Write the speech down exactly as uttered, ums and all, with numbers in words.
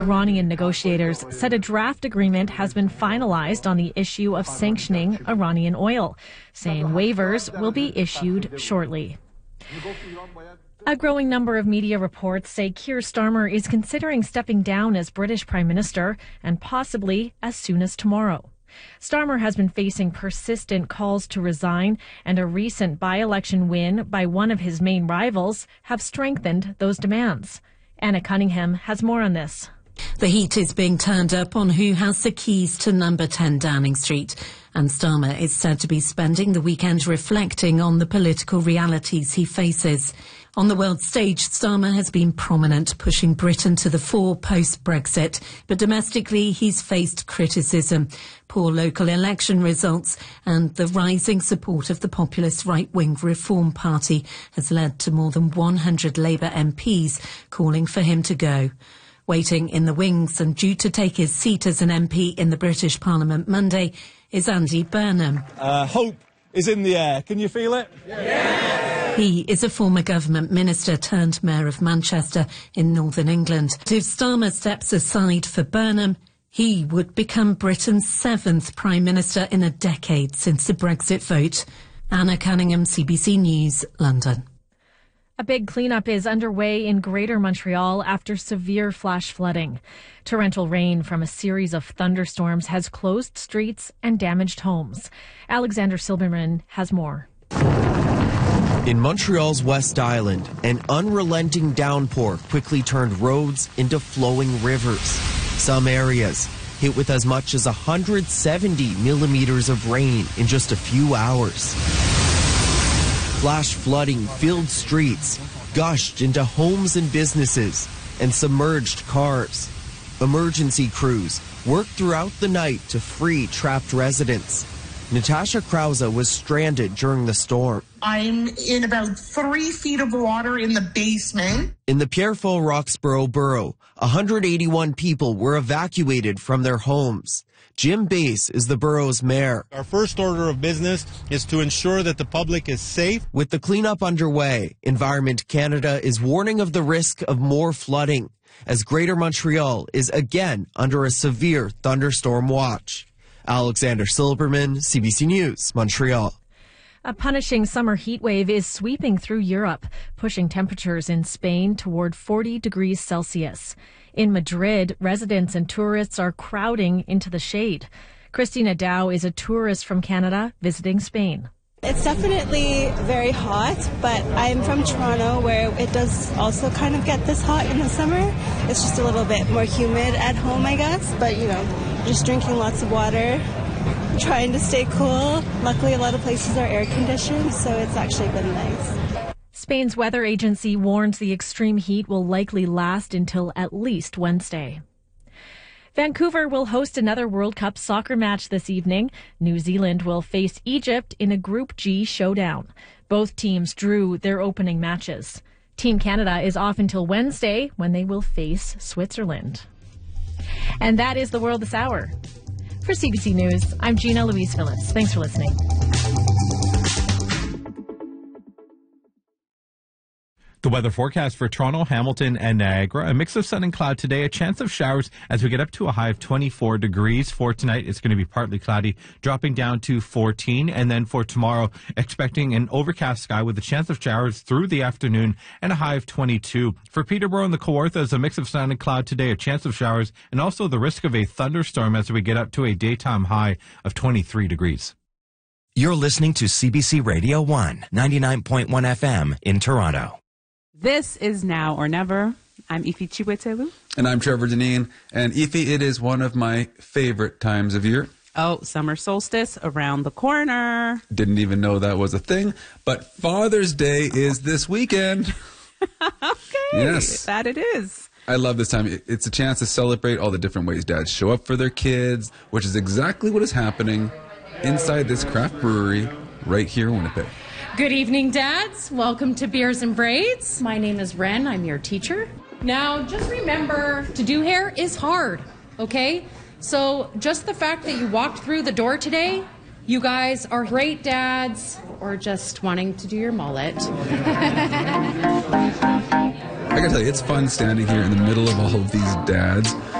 Iranian negotiators said a draft agreement has been finalized on the issue of sanctioning Iranian oil, saying waivers will be issued shortly. A growing number of media reports say Keir Starmer is considering stepping down as British Prime Minister, and possibly as soon as tomorrow. Starmer has been facing persistent calls to resign, and a recent by-election win by one of his main rivals have strengthened those demands. Anna Cunningham has more on this. The heat is being turned up on who has the keys to number ten Downing Street, and Starmer is said to be spending the weekend reflecting on the political realities he faces. On the world stage, Starmer has been prominent, pushing Britain to the fore post-Brexit, but domestically he's faced criticism. Poor local election results and the rising support of the populist right-wing Reform Party has led to more than one hundred Labour M Ps calling for him to go. Waiting in the wings and due to take his seat as an M P in the British Parliament Monday is Andy Burnham. Uh, hope is in the air. Can you feel it? Yeah. He is a former government minister turned mayor of Manchester in northern England. If Starmer steps aside for Burnham, he would become Britain's seventh Prime Minister in a decade since the Brexit vote. Anna Cunningham, C B C News, London. A big cleanup is underway in Greater Montreal after severe flash flooding. Torrential rain from a series of thunderstorms has closed streets and damaged homes. Alexander Silberman has more. In Montreal's West Island, an unrelenting downpour quickly turned roads into flowing rivers. Some areas hit with as much as one hundred seventy millimeters of rain in just a few hours. Flash flooding filled streets, gushed into homes and businesses, and submerged cars. Emergency crews worked throughout the night to free trapped residents. Natasha Krause was stranded during the storm. I'm in about three feet of water in the basement. In the Pierrefonds-Roxborough borough, one hundred eighty-one people were evacuated from their homes. Jim Bass is the borough's mayor. Our first order of business is to ensure that the public is safe. With the cleanup underway, Environment Canada is warning of the risk of more flooding, as Greater Montreal is again under a severe thunderstorm watch. Alexander Silberman, C B C News, Montreal. A punishing summer heat wave is sweeping through Europe, pushing temperatures in Spain toward forty degrees Celsius. In Madrid, residents and tourists are crowding into the shade. Christina Dow is a tourist from Canada visiting Spain. It's definitely very hot, but I'm from Toronto where it does also kind of get this hot in the summer. It's just a little bit more humid at home, I guess, but you know, just drinking lots of water, trying to stay cool. Luckily, a lot of places are air conditioned, so it's actually been nice. Spain's weather agency warns the extreme heat will likely last until at least Wednesday. Vancouver will host another World Cup soccer match this evening. New Zealand will face Egypt in a Group G showdown. Both teams drew their opening matches. Team Canada is off until Wednesday when they will face Switzerland. And that is the world this hour. For C B C News, I'm Gina Louise Phillips. Thanks for listening. The weather forecast for Toronto, Hamilton, and Niagara. A mix of sun and cloud today. A chance of showers as we get up to a high of twenty-four degrees. For tonight, it's going to be partly cloudy, dropping down to fourteen. And then for tomorrow, expecting an overcast sky with a chance of showers through the afternoon and a high of twenty-two. For Peterborough and the Kawarthas, a mix of sun and cloud today. A chance of showers and also the risk of a thunderstorm as we get up to a daytime high of twenty-three degrees. You're listening to C B C Radio one, ninety-nine point one F M in Toronto. This is Now or Never. I'm Ife Chiwetelu. And I'm Trevor Deneen. And Ife, it is one of my favorite times of year. Oh, summer solstice around the corner. Didn't even know that was a thing. But Father's Day is this weekend. Okay. Yes. That it is. I love this time. It's a chance to celebrate all the different ways dads show up for their kids, which is exactly what is happening inside this craft brewery right here in Winnipeg. Good evening, dads. Welcome to Beers and Braids. My name is Ren. I'm your teacher. Now, just remember, to do hair is hard, okay? So just the fact that you walked through the door today, you guys are great dads or just wanting to do your mullet. I gotta tell you, it's fun standing here in the middle of all of these dads